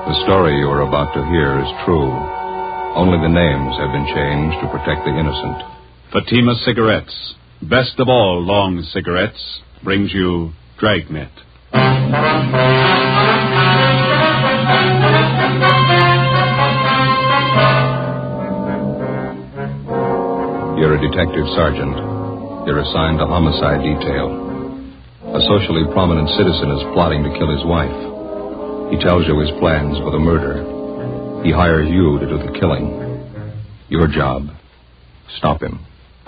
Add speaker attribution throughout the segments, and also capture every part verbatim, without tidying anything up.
Speaker 1: The story you are about to hear is true. Only the names have been changed to protect the innocent.
Speaker 2: Fatima Cigarettes, best of all long cigarettes, brings you Dragnet.
Speaker 1: You're a detective sergeant. You're assigned to homicide detail. A socially prominent citizen is plotting to kill his wife. He tells you his plans for the murder. He hires you to do the killing. Your job, stop him.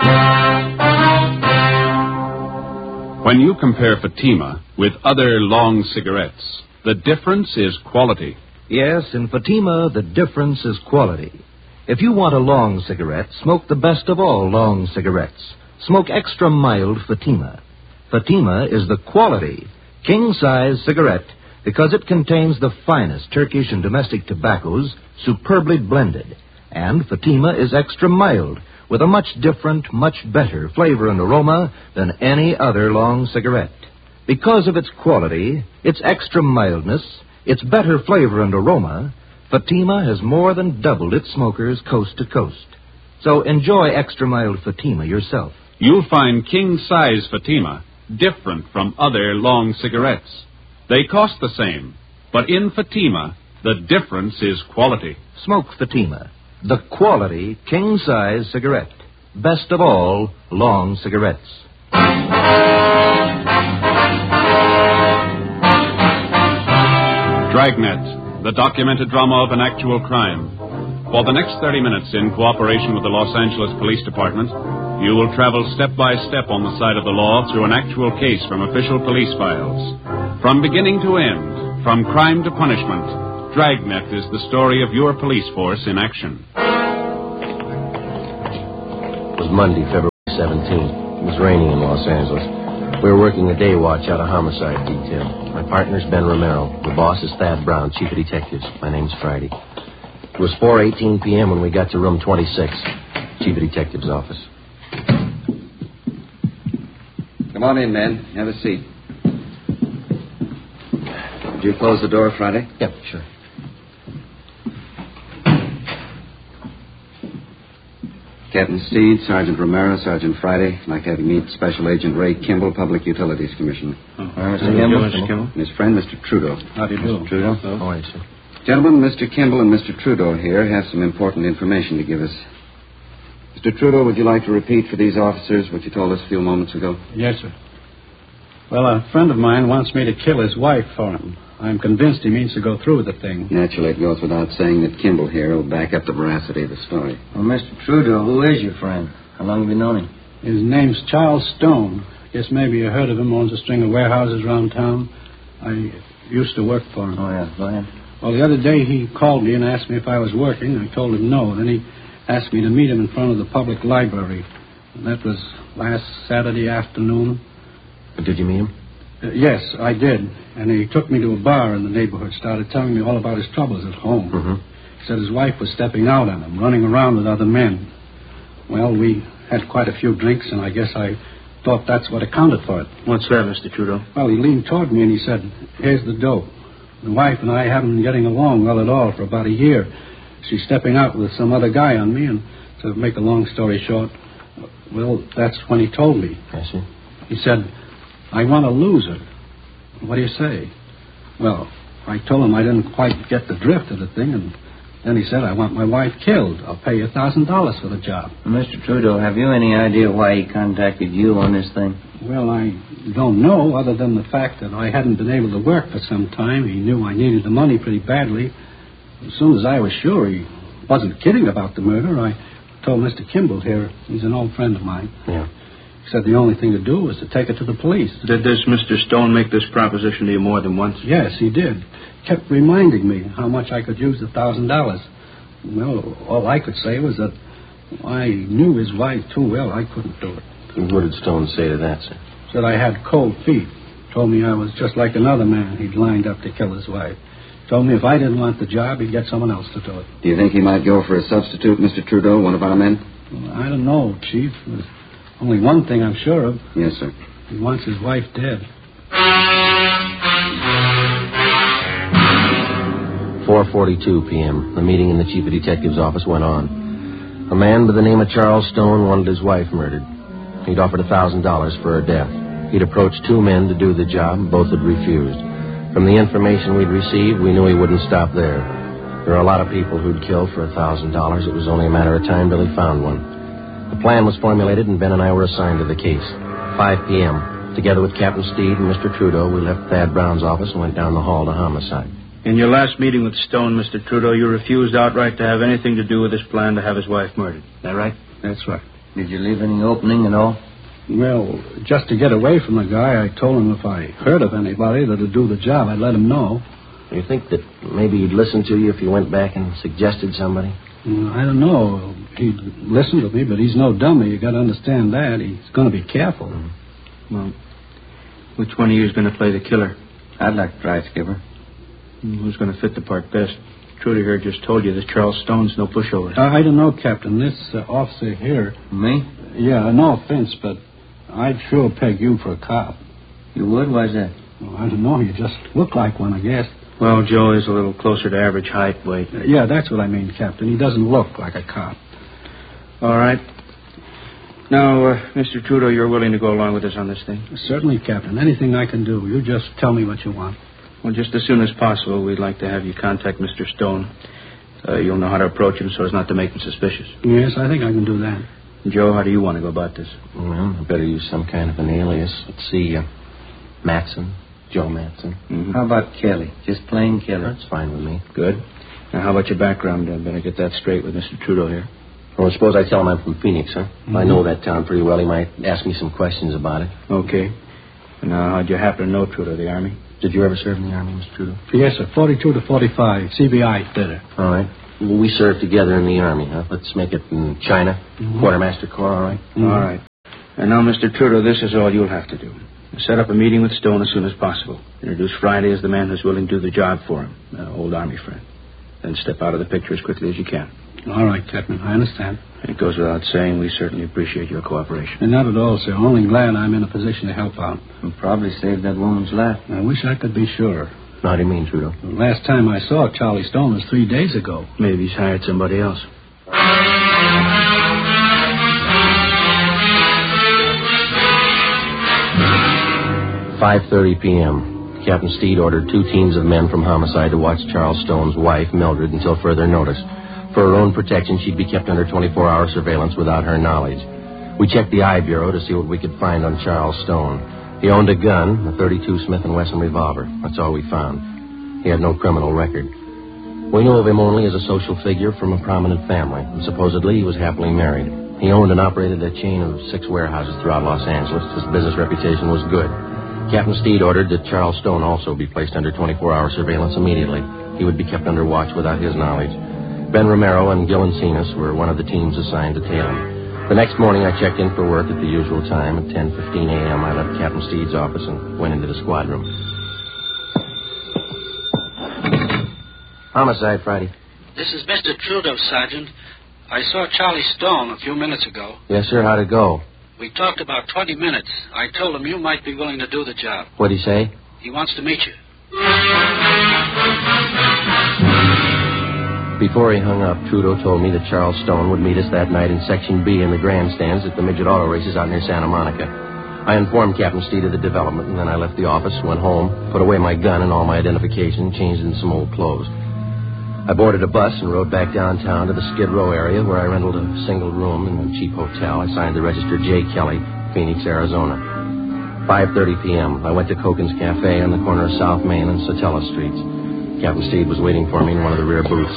Speaker 2: When you compare Fatima with other long cigarettes, the difference is quality.
Speaker 3: Yes, in Fatima, the difference is quality. If you want a long cigarette, smoke the best of all long cigarettes. Smoke extra mild Fatima. Fatima is the quality, king-size cigarette because it contains the finest Turkish and domestic tobaccos superbly blended. And Fatima is extra mild with a much different, much better flavor and aroma than any other long cigarette. Because of its quality, its extra mildness, its better flavor and aroma, Fatima has more than doubled its smokers coast to coast. So enjoy extra mild Fatima yourself.
Speaker 2: You'll find king-size Fatima different from other long cigarettes. They cost the same, but in Fatima, the difference is quality.
Speaker 3: Smoke Fatima, the quality king-size cigarette. Best of all long cigarettes.
Speaker 2: Dragnet, the documented drama of an actual crime. For the next thirty minutes, in cooperation with the Los Angeles Police Department, you will travel step by step on the side of the law through an actual case from official police files. From beginning to end, from crime to punishment, Dragnet is the story of your police force in action.
Speaker 4: It was Monday, February seventeenth. It was raining in Los Angeles. We were working a day watch out of homicide detail. My partner's Ben Romero. The boss is Thad Brown, chief of detectives. My name's Friday. It was four eighteen p.m. when we got to room twenty-six, chief of detectives' office.
Speaker 5: Come on in, men. Have a seat. Did you close the door, Friday?
Speaker 4: Yep, sure.
Speaker 5: Captain Steed, Sergeant Romero, Sergeant Friday. I'd like to have you meet Special Agent Ray Kimball, Public Utilities Commissioner.
Speaker 4: Oh, Mister Kimball. Mister Kimball.
Speaker 5: And his friend, Mister Trudeau.
Speaker 6: How do you do?
Speaker 5: Mister Trudeau.
Speaker 6: Oh.
Speaker 4: How are you, sir?
Speaker 5: Gentlemen, Mister Kimball and Mister Trudeau here have some important information to give us. Mister Trudeau, would you like to repeat for these officers what you told us a few moments ago?
Speaker 6: Yes, sir. Well, a friend of mine wants me to kill his wife for him. I'm convinced he means to go through with the thing.
Speaker 5: Naturally, it goes without saying that Kimball here will back up the veracity of the story.
Speaker 4: Well, Mister Trudeau, who is your friend? How long have you known him?
Speaker 6: His name's Charles Stone. Guess maybe you heard of him. Owns a string of warehouses around town. I used to work for him.
Speaker 4: Oh, yeah. Go ahead.
Speaker 6: Well, the other day he called me and asked me if I was working. I told him no. Then he asked me to meet him in front of the public library. And that was last Saturday afternoon.
Speaker 4: But did you meet him?
Speaker 6: Uh, yes, I did. And he took me to a bar in the neighborhood, started telling me all about his troubles at home.
Speaker 4: Mm-hmm.
Speaker 6: He said his wife was stepping out on him, running around with other men. Well, we had quite a few drinks, and I guess I thought that's what accounted for it.
Speaker 4: What's that, Mister Trudeau?
Speaker 6: Well, he leaned toward me and he said, here's the dope. The wife and I haven't been getting along well at all for about a year. She's stepping out with some other guy on me, and to make a long story short, well, that's when he told me.
Speaker 4: I see.
Speaker 6: He said, I want to lose her. What do you say? Well, I told him I didn't quite get the drift of the thing, and then he said, I want my wife killed. I'll pay you a thousand dollars for the job.
Speaker 4: Mister Trudeau, have you any idea why he contacted you on this thing?
Speaker 6: Well, I don't know, other than the fact that I hadn't been able to work for some time. He knew I needed the money pretty badly. As soon as I was sure he wasn't kidding about the murder, I told Mister Kimball here, he's an old friend of mine.
Speaker 4: Yeah.
Speaker 6: He said the only thing to do was to take it to the police.
Speaker 7: Did this Mister Stone make this proposition to you more than once?
Speaker 6: Yes, he did. Kept reminding me how much I could use the thousand dollars. Well, all I could say was that I knew his wife too well. I couldn't do it.
Speaker 4: What did Stone say to that, sir?
Speaker 6: Said I had cold feet. Told me I was just like another man he'd lined up to kill his wife. Told me if I didn't want the job, he'd get someone else to do it.
Speaker 5: Do you think he might go for a substitute, Mister Trudeau, one of our men?
Speaker 6: Well, I don't know, Chief. There's only one thing I'm sure of.
Speaker 5: Yes, sir.
Speaker 6: He wants his wife dead.
Speaker 4: four forty-two p.m., the meeting in the chief of detective's office went on. A man by the name of Charles Stone wanted his wife murdered. He'd offered one thousand dollars for her death. He'd approached two men to do the job, and both had refused. From the information we'd received, we knew he wouldn't stop there. There are a lot of people who'd kill for one thousand dollars. It was only a matter of time till he found one. The plan was formulated, and Ben and I were assigned to the case. five p.m. Together with Captain Steed and Mister Trudeau, we left Thad Brown's office and went down the hall to homicide.
Speaker 7: In your last meeting with Stone, Mister Trudeau, you refused outright to have anything to do with his plan to have his wife murdered. Is that right?
Speaker 6: That's right.
Speaker 8: Did you leave any opening at all?
Speaker 6: Well, just to get away from the guy, I told him if I heard of anybody that would do the job, I'd let him know.
Speaker 4: You think that maybe he'd listen to you if you went back and suggested somebody?
Speaker 6: Mm, I don't know. He'd listen to me, but he's no dummy. You got to understand that. He's going to be careful.
Speaker 7: Mm-hmm. Well, which one of you is going to play the killer?
Speaker 8: I'd like to try, Skipper.
Speaker 7: Who's going to fit the part best? Trudy here just told you that Charles Stone's no pushover.
Speaker 6: Uh, I don't know, Captain. This uh, officer here...
Speaker 8: Me?
Speaker 6: Yeah, no offense, but I'd sure peg you for a cop.
Speaker 8: You would? Why's that?
Speaker 6: Well, I don't know. You just look like one, I guess.
Speaker 7: Well, Joe is a little closer to average height, weight.
Speaker 6: Uh, yeah, that's what I mean, Captain. He doesn't look like a cop.
Speaker 7: All right. Now, uh, Mister Trudeau, you're willing to go along with us on this thing?
Speaker 6: Certainly, Captain. Anything I can do. You just tell me what you want.
Speaker 7: Well, just as soon as possible, we'd like to have you contact Mister Stone. Uh, you'll know how to approach him so as not to make him suspicious.
Speaker 6: Yes, I think I can do that.
Speaker 7: Joe, how do you want to go about this?
Speaker 4: Well, I better use some kind of an alias. Let's see, uh, Matson, Joe Matson.
Speaker 7: Mm-hmm.
Speaker 8: How about Kelly? Just plain Kelly?
Speaker 4: That's fine with me.
Speaker 7: Good. Now, how about your background? I better get that straight with Mister Trudeau here.
Speaker 4: Well, suppose I tell him I'm from Phoenix, huh? Mm-hmm. I know that town pretty well. He might ask me some questions about it.
Speaker 7: Okay. Now, how'd you happen to know Trudeau, the Army?
Speaker 4: Did you ever serve in the Army, Mister Trudeau?
Speaker 6: Yes, sir. forty-two to forty-five. C B I did it.
Speaker 4: All right. Well, we served together in the Army, huh? Let's make it in China. Mm-hmm. Quartermaster Corps, all right?
Speaker 7: Mm-hmm. All right. And now, Mister Trudeau, this is all you'll have to do. Set up a meeting with Stone as soon as possible. Introduce Friday as the man who's willing to do the job for him, an old Army friend. Then step out of the picture as quickly as you can.
Speaker 6: All right, Captain. I understand.
Speaker 7: It goes without saying, we certainly appreciate your cooperation.
Speaker 6: And not at all, sir. Only glad I'm in a position to help out.
Speaker 8: You'll probably save that woman's life.
Speaker 6: I wish I could be sure.
Speaker 4: How do you mean, Trudeau?
Speaker 6: The last time I saw Charlie Stone was three days ago.
Speaker 7: Maybe he's hired somebody else.
Speaker 4: five thirty p.m. Captain Steed ordered two teams of men from homicide to watch Charles Stone's wife, Mildred, until further notice. For her own protection, she'd be kept under twenty-four hour surveillance without her knowledge. We checked the I Bureau to see what we could find on Charles Stone. He owned a gun, a thirty-two Smith and Wesson revolver. That's all we found. He had no criminal record. We knew of him only as a social figure from a prominent family, and supposedly he was happily married. He owned and operated a chain of six warehouses throughout Los Angeles. His business reputation was good. Captain Steed ordered that Charles Stone also be placed under twenty-four hour surveillance immediately. He would be kept under watch without his knowledge. Ben Romero and Gil Encinas were one of the teams assigned to tail him. The next morning, I checked in for work at the usual time. At ten fifteen a.m., I left Captain Steed's office and went into the squad room. Homicide, Friday.
Speaker 9: This is Mister Trudeau, Sergeant. I saw Charlie Stone a few minutes ago.
Speaker 4: Yes, sir. How'd it go?
Speaker 9: We talked about twenty minutes. I told him you might be willing to do the job.
Speaker 4: What'd he say?
Speaker 9: He wants to meet you.
Speaker 4: Before he hung up, Trudeau told me that Charles Stone would meet us that night in Section B in the grandstands at the midget auto races out near Santa Monica. I informed Captain Steed of the development, and then I left the office, went home, put away my gun and all my identification, changed into some old clothes. I boarded a bus and rode back downtown to the Skid Row area, where I rented a single room in a cheap hotel. I signed the register J. Kelly, Phoenix, Arizona. five thirty p.m., I went to Koken's Cafe on the corner of South Main and Sotella Streets. Captain Steed was waiting for me in one of the rear booths.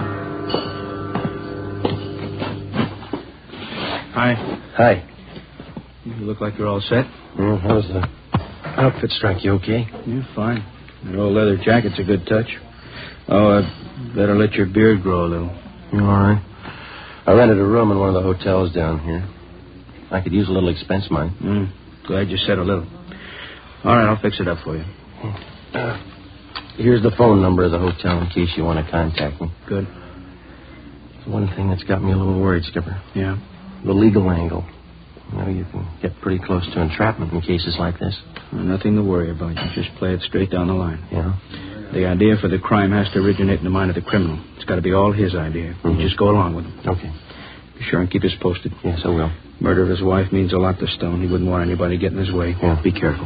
Speaker 7: Hi.
Speaker 4: Hi.
Speaker 7: You look like you're all set.
Speaker 4: Mm, how's the outfit strike you okay?
Speaker 7: Yeah, fine. Your old leather jacket's a good touch. Oh, uh, better let your beard grow a little.
Speaker 4: You all right? I rented a room in one of the hotels down here. I could use a little expense money.
Speaker 7: Mm, glad you said a little. All right, I'll fix it up for you.
Speaker 4: Uh, here's the phone number of the hotel in case you want to contact me.
Speaker 7: Good.
Speaker 4: It's one thing that's got me a little worried, Skipper.
Speaker 7: Yeah?
Speaker 4: The legal angle. You know, you can get pretty close to entrapment in cases like this.
Speaker 7: Well, nothing to worry about. You just play it straight down the line.
Speaker 4: Yeah?
Speaker 7: The idea for the crime has to originate in the mind of the criminal. It's got to be all his idea.
Speaker 4: Mm-hmm.
Speaker 7: You just go along with him.
Speaker 4: Okay.
Speaker 7: Be sure and keep us posted.
Speaker 4: Yes, I will.
Speaker 7: Murder of his wife means a lot to Stone. He wouldn't want anybody getting in his way.
Speaker 4: Yeah.
Speaker 7: Be careful.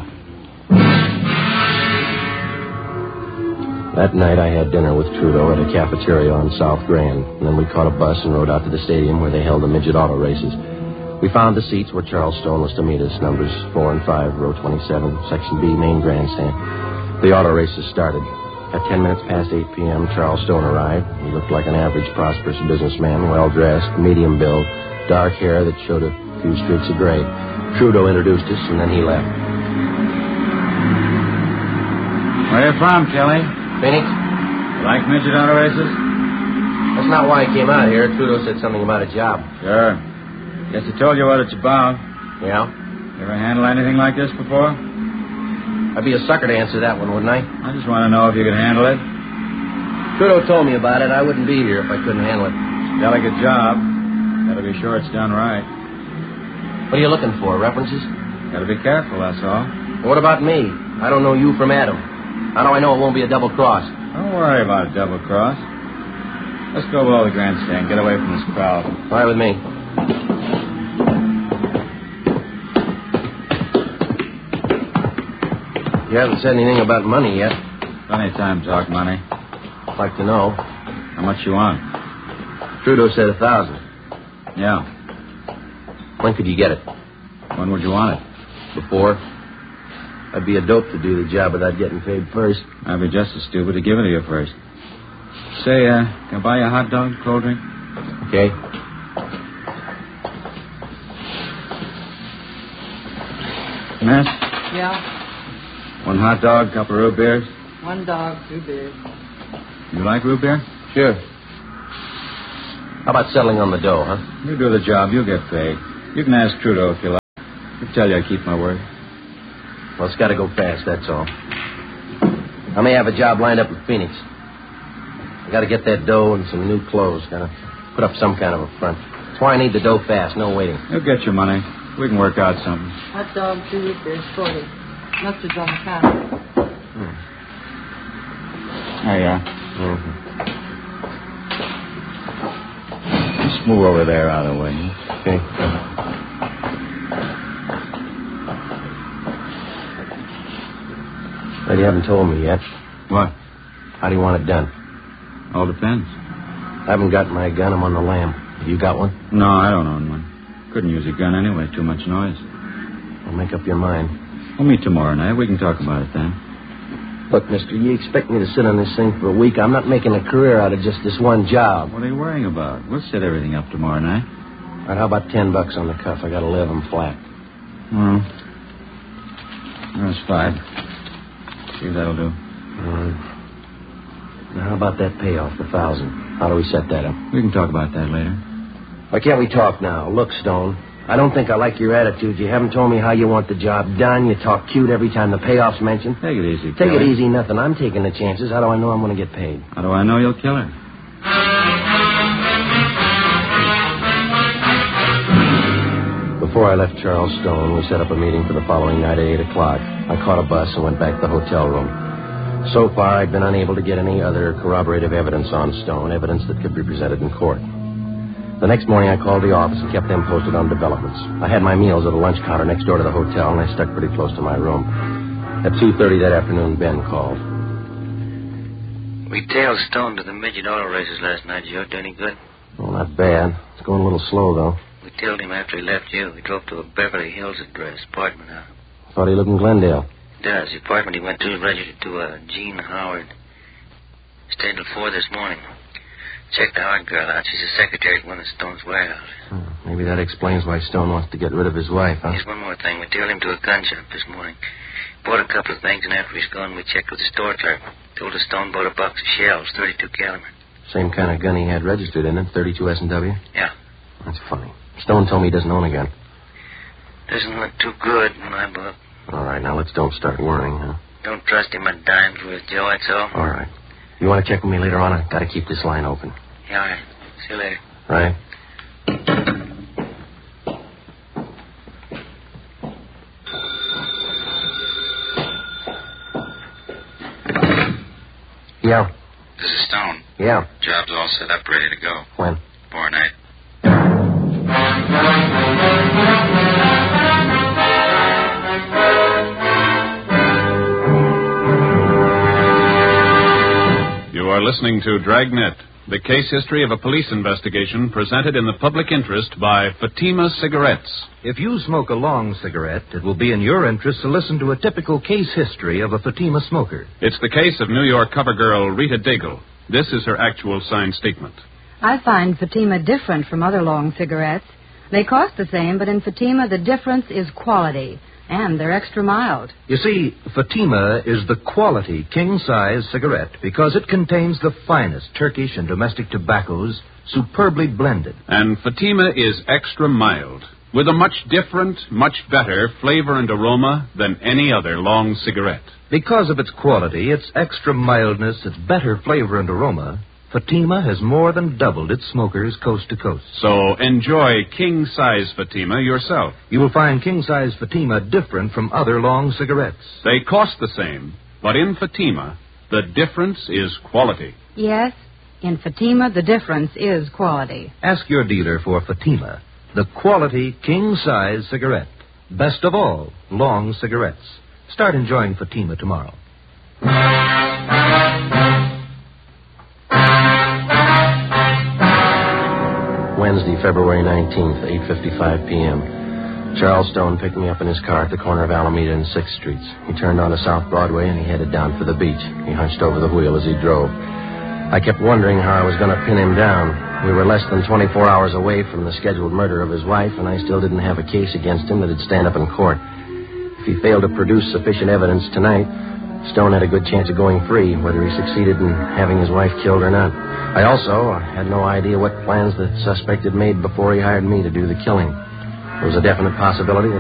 Speaker 4: That night I had dinner with Trudeau at a cafeteria on South Grand, and then we caught a bus and rode out to the stadium where they held the midget auto races. We found the seats where Charles Stone was to meet us, numbers four and five, row twenty-seven, section B, main grandstand. The auto races started. At ten minutes past eight p.m., Charles Stone arrived. He looked like an average, prosperous businessman, well-dressed, medium build, dark hair that showed a few streaks of gray. Trudeau introduced us, and then he left.
Speaker 10: Where are you from, Kelly?
Speaker 4: Phoenix?
Speaker 10: You like midget auto races?
Speaker 4: That's not why I came out here. Trudeau said something about a job.
Speaker 10: Sure. Guess he told you what it's about.
Speaker 4: Yeah?
Speaker 10: You ever handle anything like this before?
Speaker 4: I'd be a sucker to answer that one, wouldn't I?
Speaker 10: I just want to know if you could handle it.
Speaker 4: Trudeau told me about it. I wouldn't be here if I couldn't handle it.
Speaker 10: Delicate job. Gotta be sure it's done right.
Speaker 4: What are you looking for, references?
Speaker 10: Gotta be careful, that's all.
Speaker 4: What about me? I don't know you from Adam. How do I know it won't be a double cross?
Speaker 10: Don't worry about a double cross. Let's go below the grandstand. Get away from this crowd.
Speaker 4: All right with me. You haven't said anything about money yet.
Speaker 10: Plenty of time to talk money.
Speaker 4: I'd like to know.
Speaker 10: How much you want?
Speaker 4: Trudeau said a thousand.
Speaker 10: Yeah.
Speaker 4: When could you get it?
Speaker 10: When would you want it?
Speaker 4: Before. I'd be a dope to do the job without getting paid first.
Speaker 10: I'd be just as stupid to give it to you first. Say, uh, can I buy you a hot dog, cold drink?
Speaker 4: Okay.
Speaker 10: Miss?
Speaker 11: Yeah.
Speaker 10: One hot dog, couple of root beers.
Speaker 11: One dog, two beers.
Speaker 10: You like root beer?
Speaker 4: Sure. How about settling on the dough, huh?
Speaker 10: You do the job, you'll get paid. You can ask Trudeau if you like. He'll tell you I keep my word.
Speaker 4: Well, it's got to go fast, that's all. I may have a job lined up in Phoenix. I got to get that dough and some new clothes. Got to put up some kind of a front. That's why I need the dough fast, no waiting.
Speaker 10: You'll get your money. We can work out something.
Speaker 11: Hot dog, two root beers, forty. Mustard's on the counter.
Speaker 4: Hmm.
Speaker 10: There you are.
Speaker 4: Mm-hmm.
Speaker 10: Just move over there out of the way.
Speaker 4: Okay. But you haven't told me yet.
Speaker 10: What?
Speaker 4: How do you want it done?
Speaker 10: All depends.
Speaker 4: I haven't got my gun. I'm on the lam. You got one?
Speaker 10: No, I don't own one. Couldn't use a gun anyway. Too much noise.
Speaker 4: Well, make up your mind.
Speaker 10: We'll meet tomorrow night. We can talk about it then.
Speaker 4: Look, mister, you expect me to sit on this thing for a week. I'm not making a career out of just this one job.
Speaker 10: What are you worrying about? We'll set everything up tomorrow night.
Speaker 4: All right, how about ten bucks on the cuff? I got to live. I'm flat.
Speaker 10: Hmm. That's five. See if that'll do.
Speaker 4: All right. Now, how about that payoff, the thousand? How do we set that up?
Speaker 10: We can talk about that later.
Speaker 4: Why can't we talk now? Look, Stone, I don't think I like your attitude. You haven't told me how you want the job done. You talk cute every time the payoff's mentioned.
Speaker 10: Take it easy,
Speaker 4: Take
Speaker 10: Kelly.
Speaker 4: it easy, nothing. I'm taking the chances. How do I know I'm going to get paid?
Speaker 10: How do I know you'll kill her?
Speaker 4: Before I left Charles Stone, we set up a meeting for the following night at eight o'clock. I caught a bus and went back to the hotel room. So far, I'd been unable to get any other corroborative evidence on Stone, evidence that could be presented in court. The next morning, I called the office and kept them posted on developments. I had my meals at a lunch counter next door to the hotel, and I stuck pretty close to my room. At two thirty that afternoon, Ben called.
Speaker 12: We tailed Stone to the midget auto races last night. Did you do any good?
Speaker 4: Well, not bad. It's going a little slow, though.
Speaker 12: We tailed him after he left you. He drove to a Beverly Hills address, apartment house.
Speaker 4: Thought he lived in Glendale.
Speaker 12: Does. The apartment he went to is registered to uh, Jean Howard. Stayed till four this morning. Checked the Howard girl out. She's a secretary at one of Stone's warehouses.
Speaker 4: Hmm, maybe that explains why Stone wants to get rid of his wife, huh?
Speaker 12: Here's one more thing. We tailed him to a gun shop this morning. Bought a couple of things, and after he's gone, we checked with the store clerk. Told us Stone bought a box of shells, thirty-two caliber.
Speaker 4: Same kind of gun he had registered in it, thirty-two S and W?
Speaker 12: Yeah.
Speaker 4: That's funny. Stone told me he doesn't own a gun.
Speaker 12: Doesn't look too good in my book.
Speaker 4: All right, now let's don't start worrying, huh?
Speaker 12: Don't trust him a dime's worth, Joe, that's all.
Speaker 4: All right. You want to check with me later on? I've got to keep this line open.
Speaker 12: Yeah, all right. See you later.
Speaker 4: Right. Yeah.
Speaker 12: This is Stone.
Speaker 4: Yeah.
Speaker 12: Job's all set up, ready to go.
Speaker 4: When?
Speaker 12: Tomorrow night.
Speaker 2: You are listening to Dragnet, the case history of a police investigation presented in the public interest by Fatima Cigarettes.
Speaker 3: If you smoke a long cigarette, it will be in your interest to listen to a typical case history of a Fatima smoker.
Speaker 2: It's the case of New York cover girl Rita Daigle. This is her actual signed statement.
Speaker 13: I find Fatima different from other long cigarettes. They cost the same, but in Fatima the difference is quality, and they're extra mild.
Speaker 3: You see, Fatima is the quality king-size cigarette because it contains the finest Turkish and domestic tobaccos superbly blended.
Speaker 2: And Fatima is extra mild, with a much different, much better flavor and aroma than any other long cigarette.
Speaker 3: Because of its quality, its extra mildness, its better flavor and aroma, Fatima has more than doubled its smokers coast to coast.
Speaker 2: So enjoy king-size Fatima yourself.
Speaker 3: You will find king-size Fatima different from other long cigarettes.
Speaker 2: They cost the same, but in Fatima, the difference is quality.
Speaker 13: Yes, in Fatima the difference is quality.
Speaker 3: Ask your dealer for Fatima, the quality king-size cigarette. Best of all, long cigarettes. Start enjoying Fatima tomorrow.
Speaker 4: Wednesday, February nineteenth, eight fifty-five p.m. Charles Stone picked me up in his car at the corner of Alameda and sixth Streets. He turned onto South Broadway and he headed down for the beach. He hunched over the wheel as he drove. I kept wondering how I was going to pin him down. We were less than twenty-four hours away from the scheduled murder of his wife, and I still didn't have a case against him that'd stand up in court. If he failed to produce sufficient evidence tonight, Stone had a good chance of going free, whether he succeeded in having his wife killed or not. I also had no idea what plans the suspect had made before he hired me to do the killing. There was a definite possibility that